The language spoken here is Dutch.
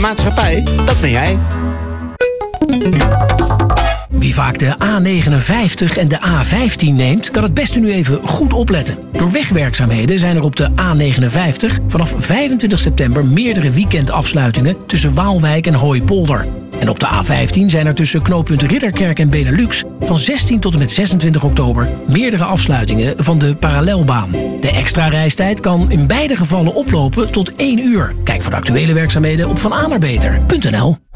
maatschappij, dat ben jij. Wie vaak de A59 en de A15 neemt, kan het beste nu even goed opletten. Door wegwerkzaamheden zijn er op de A59 vanaf 25 september meerdere weekendafsluitingen tussen Waalwijk en Hooipolder. En op de A15 zijn er tussen knooppunt Ridderkerk en Benelux van 16 tot en met 26 oktober meerdere afsluitingen van de parallelbaan. De extra reistijd kan in beide gevallen oplopen tot 1 uur. Kijk voor de actuele werkzaamheden op vananaarbeter.nl.